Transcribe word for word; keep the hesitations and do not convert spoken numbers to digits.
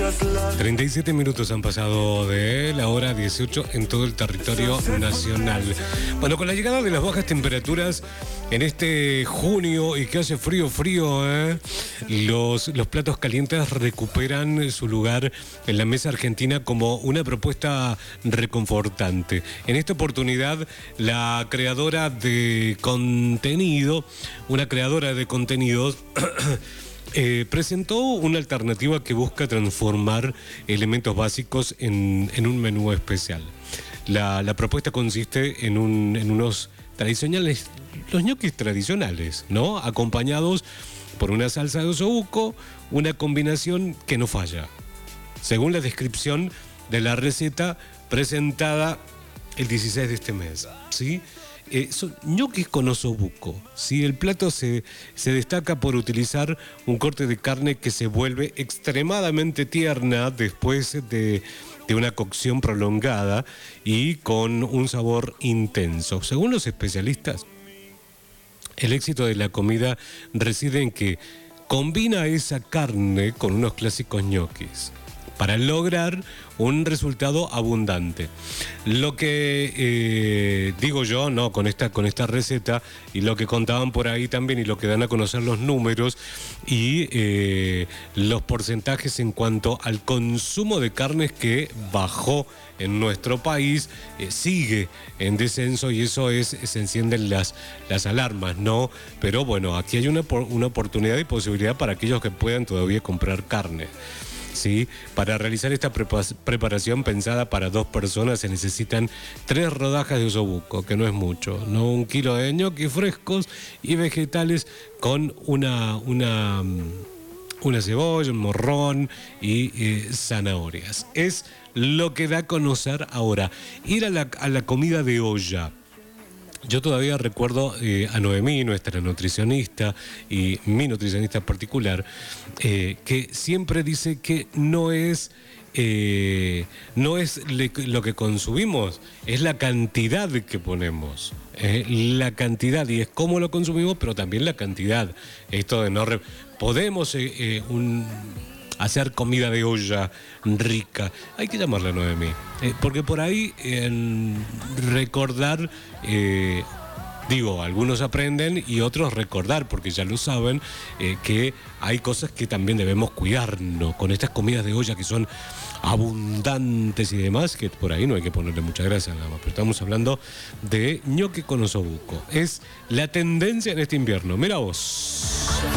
treinta y siete minutos han pasado de la hora dieciocho en todo el territorio nacional. Bueno, con la llegada de las bajas temperaturas en este junio y que hace frío, frío, ¿eh? los, los platos calientes recuperan su lugar en la mesa argentina como una propuesta reconfortante. En esta oportunidad, la creadora de contenido, una creadora de contenidos, Eh, presentó una alternativa que busca transformar elementos básicos en, en un menú especial. La, la propuesta consiste en, un, en unos tradicionales, los ñoquis tradicionales, ¿no? Acompañados por una salsa de osobuco, una combinación que no falla. Según la descripción de la receta presentada el dieciséis de este mes, ¿sí? Eh, son ñoquis con osobuco. ¿Sí? El plato se, se destaca por utilizar un corte de carne que se vuelve extremadamente tierna después de, de una cocción prolongada y con un sabor intenso. Según los especialistas, el éxito de la comida reside en que combina esa carne con unos clásicos ñoquis para lograr un resultado abundante. Lo que eh, digo yo, no, con esta, con esta receta y lo que contaban por ahí también y lo que dan a conocer los números y eh, los porcentajes en cuanto al consumo de carnes que bajó en nuestro país, eh, sigue en descenso y eso es, se encienden las, las alarmas, ¿no? Pero bueno, aquí hay una, una oportunidad y posibilidad para aquellos que puedan todavía comprar carne. ¿Sí? Para realizar esta preparación pensada para dos personas se necesitan tres rodajas de osobuco, que no es mucho, no un kilo de ñoquis frescos y vegetales con una, una, una cebolla, un morrón y eh, zanahorias. Es lo que da a conocer ahora. Ir a la, a la comida de olla. Yo todavía recuerdo eh, a Noemí, nuestra nutricionista y mi nutricionista particular, eh, que siempre dice que no es, eh, no es le, lo que consumimos, es la cantidad que ponemos. Eh, la cantidad, y es cómo lo consumimos, pero también la cantidad. Esto de no... Re, podemos eh, eh, un... hacer comida de olla rica. Hay que llamarla Noemí. Eh, porque por ahí, en recordar, eh, digo, algunos aprenden y otros recordar, porque ya lo saben, eh, que hay cosas que también debemos cuidarnos con estas comidas de olla que son abundantes y demás, que por ahí no hay que ponerle mucha grasa nada más, pero estamos hablando de ñoqui con osobuco. Es la tendencia en este invierno. Mira vos.